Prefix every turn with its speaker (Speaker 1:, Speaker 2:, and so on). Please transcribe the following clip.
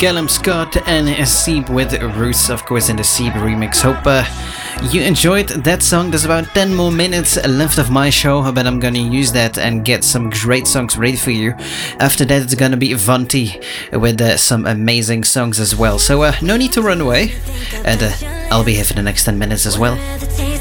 Speaker 1: Callum Scott and Seeb with Roots, of course, in the Seeb remix. Hope you enjoyed that song. There's about 10 more minutes left of my show, but I'm gonna use that and get some great songs ready for you. After that, it's gonna be Vanti with some amazing songs as well. So no need to run away, and I'll be here for the next 10 minutes as well.